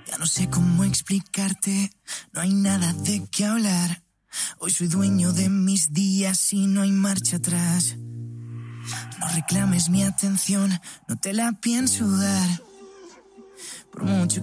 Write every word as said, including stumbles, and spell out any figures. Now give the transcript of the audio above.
Ya no sé cómo explicarte, no hay nada de qué hablar. Hoy soy dueño de mis días y no hay marcha atrás. No reclames mi atención, no te la pienso dar. Por mucho